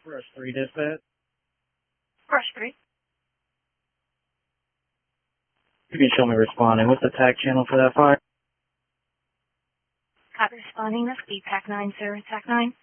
Brush 3 dispatch. Brush 3. You can show me responding. What's the TAC channel for that fire? Copy responding. That's BPAC 9, sir. TAC 9.